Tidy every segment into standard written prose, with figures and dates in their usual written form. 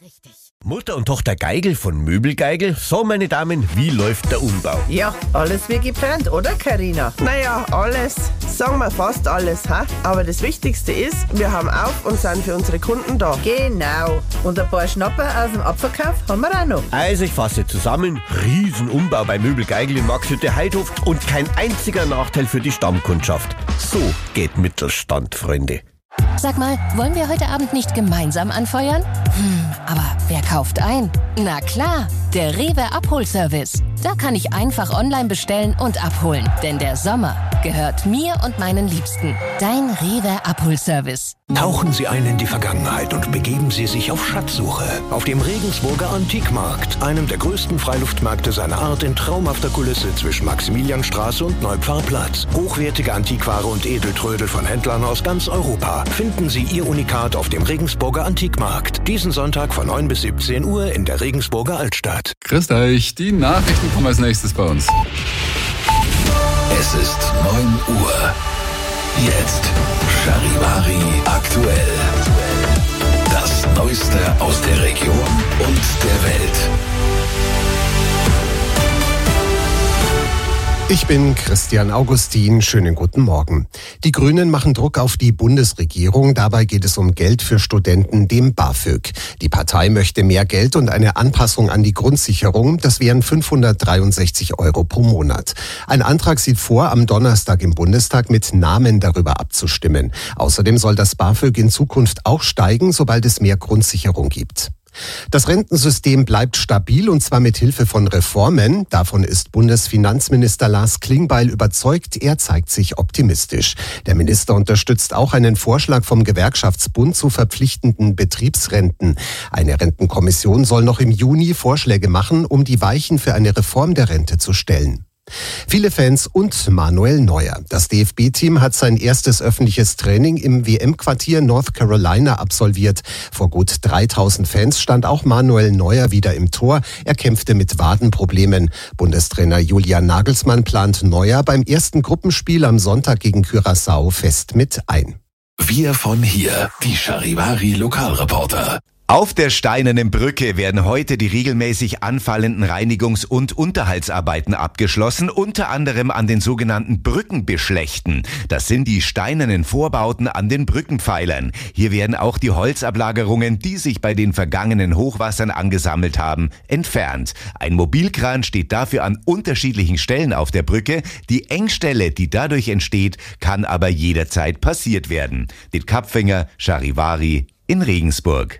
Richtig. Mutter und Tochter Geigel von Möbelgeigel. So, meine Damen, wie läuft der Umbau? Ja, alles wie geplant, oder Carina? Naja, alles. Sagen wir fast alles, ha? Aber das Wichtigste ist, wir haben auf und sind für unsere Kunden da. Genau. Und ein paar Schnapper aus dem Abverkauf haben wir auch noch. Also, ich fasse zusammen. Riesenumbau bei Möbelgeigel in Maxhütte Heidhof und kein einziger Nachteil für die Stammkundschaft. So geht Mittelstand, Freunde. Sag mal, wollen wir heute Abend nicht gemeinsam anfeuern? Aber wer kauft ein? Na klar, der Rewe Abholservice. Da kann ich einfach online bestellen und abholen. Denn der Sommer gehört mir und meinen Liebsten. Dein Rewe Abholservice. Tauchen Sie ein in die Vergangenheit und begeben Sie sich auf Schatzsuche. Auf dem Regensburger Antikmarkt, einem der größten Freiluftmärkte seiner Art in traumhafter Kulisse zwischen Maximilianstraße und Neupfarrplatz. Hochwertige Antiquare und Edeltrödel von Händlern aus ganz Europa. Finden Sie Ihr Unikat auf dem Regensburger Antikmarkt. Diesen Sonntag von 9 bis 17 Uhr in der Regensburger Altstadt. Grüßt euch, die Nachrichten kommen als nächstes bei uns. Es ist 9 Uhr. Jetzt Charivari aktuell. Das Neueste aus der Region und der Welt. Ich bin Christian Augustin. Schönen guten Morgen. Die Grünen machen Druck auf die Bundesregierung. Dabei geht es um Geld für Studenten, dem BAföG. Die Partei möchte mehr Geld und eine Anpassung an die Grundsicherung. Das wären 563 € pro Monat. Ein Antrag sieht vor, am Donnerstag im Bundestag mit Namen darüber abzustimmen. Außerdem soll das BAföG in Zukunft auch steigen, sobald es mehr Grundsicherung gibt. Das Rentensystem bleibt stabil und zwar mit Hilfe von Reformen. Davon ist Bundesfinanzminister Lars Klingbeil überzeugt. Er zeigt sich optimistisch. Der Minister unterstützt auch einen Vorschlag vom Gewerkschaftsbund zu verpflichtenden Betriebsrenten. Eine Rentenkommission soll noch im Juni Vorschläge machen, um die Weichen für eine Reform der Rente zu stellen. Viele Fans und Manuel Neuer. Das DFB-Team hat sein erstes öffentliches Training im WM-Quartier North Carolina absolviert. Vor gut 3000 Fans stand auch Manuel Neuer wieder im Tor. Er kämpfte mit Wadenproblemen. Bundestrainer Julian Nagelsmann plant Neuer beim ersten Gruppenspiel am Sonntag gegen Curaçao fest mit ein. Wir von hier, die Charivari Lokalreporter. Auf der Steinernen Brücke werden heute die regelmäßig anfallenden Reinigungs- und Unterhaltsarbeiten abgeschlossen, unter anderem an den sogenannten Brückenbeschlächten. Das sind die steinernen Vorbauten an den Brückenpfeilern. Hier werden auch die Holzablagerungen, die sich bei den vergangenen Hochwassern angesammelt haben, entfernt. Ein Mobilkran steht dafür an unterschiedlichen Stellen auf der Brücke. Die Engstelle, die dadurch entsteht, kann aber jederzeit passiert werden. Den Kapfinger, Charivari in Regensburg.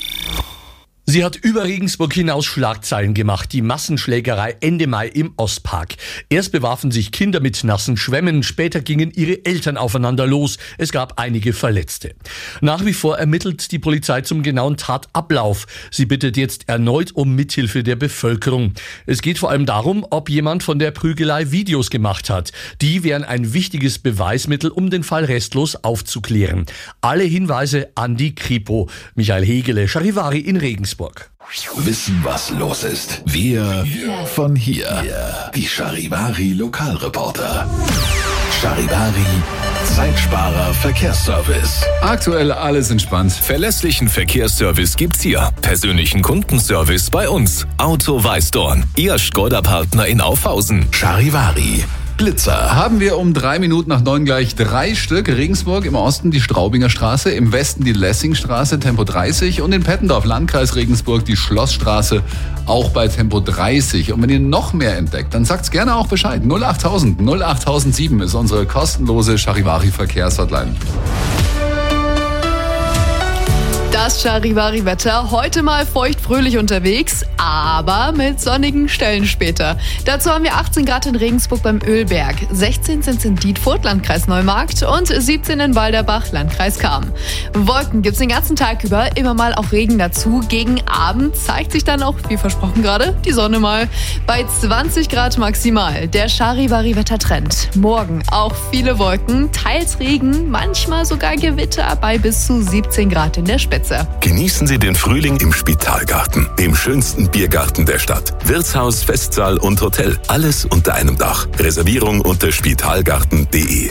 Sie hat über Regensburg hinaus Schlagzeilen gemacht, die Massenschlägerei Ende Mai im Ostpark. Erst bewarfen sich Kinder mit nassen Schwämmen, später gingen ihre Eltern aufeinander los. Es gab einige Verletzte. Nach wie vor ermittelt die Polizei zum genauen Tatablauf. Sie bittet jetzt erneut um Mithilfe der Bevölkerung. Es geht vor allem darum, ob jemand von der Prügelei Videos gemacht hat. Die wären ein wichtiges Beweismittel, um den Fall restlos aufzuklären. Alle Hinweise an die Kripo. Michael Hegele, Charivari in Regensburg. Wissen, was los ist. Wir von hier. Die Charivari Lokalreporter. Charivari Zeitsparer Verkehrsservice. Aktuell alles entspannt. Verlässlichen Verkehrsservice gibt's hier. Persönlichen Kundenservice bei uns. Auto Weißdorn. Ihr Skoda-Partner in Aufhausen. Charivari Blitzer. Haben wir um 3 Minuten nach 9 gleich 3 Stück. Regensburg im Osten die Straubinger Straße, im Westen die Lessingstraße, Tempo 30 und in Pettendorf, Landkreis Regensburg, die Schlossstraße, auch bei Tempo 30. Und wenn ihr noch mehr entdeckt, dann sagt's gerne auch Bescheid. 08000 08007 ist unsere kostenlose Charivari-Verkehrshotline. Das Charivari-Wetter, heute mal feucht-fröhlich unterwegs, aber mit sonnigen Stellen später. Dazu haben wir 18 Grad in Regensburg beim Ölberg, 16 sind in Dietfurt, Landkreis Neumarkt und 17 in Walderbach, Landkreis Cham. Wolken gibt's den ganzen Tag über, immer mal auch Regen dazu. Gegen Abend zeigt sich dann auch, wie versprochen gerade, die Sonne mal. Bei 20 Grad maximal, der Charivari-Wettertrend. Morgen auch viele Wolken, teils Regen, manchmal sogar Gewitter bei bis zu 17 Grad in der Spitze. Genießen Sie den Frühling im Spitalgarten, dem schönsten Biergarten der Stadt. Wirtshaus, Festsaal und Hotel, alles unter einem Dach. Reservierung unter spitalgarten.de.